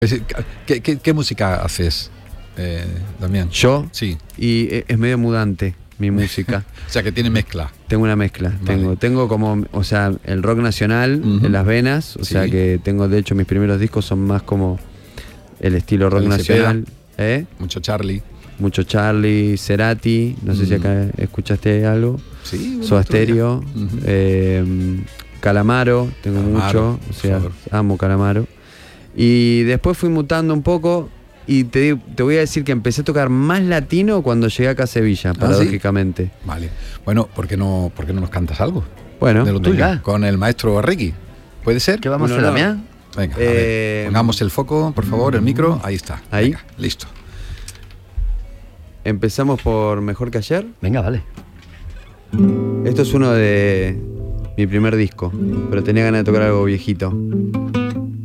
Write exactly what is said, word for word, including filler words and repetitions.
¿Qué, qué, qué música haces, eh, Damián? ¿Yo? Sí. Y es medio mudante mi música. O sea, que tiene mezcla. Tengo una mezcla. Vale. Tengo, tengo como, o sea, el rock nacional Uh-huh. en las venas. O Sí. sea, que tengo, de hecho, mis primeros discos son más como el estilo rock Charlie nacional. ¿Eh? Mucho Charlie. Mucho Charlie, Cerati. No sé Uh-huh. si acá escuchaste algo. Sí. Bueno, Soda Stereo. Uh-huh. eh, Calamaro, tengo Calamaro, mucho. O sea, por favor. amo Calamaro. Y después fui mutando un poco. Y te, digo- te voy a decir que empecé a tocar más latino cuando llegué acá a Sevilla, ¿Ah, paradójicamente. sí? Vale. Bueno, ¿por qué no, por qué no nos cantas algo? Bueno, De lo tuyo. venga. Con el maestro Ricky. ¿Puede ser? ¿Qué vamos Bueno, a hacer, no. Damián? Venga, a Eh, ver, pongamos el foco, por favor, el micro. Ahí está. Ahí. Venga, listo. empezamos por Mejor que ayer. Venga, vale. Esto es uno de mi primer disco, pero tenía ganas de tocar algo viejito.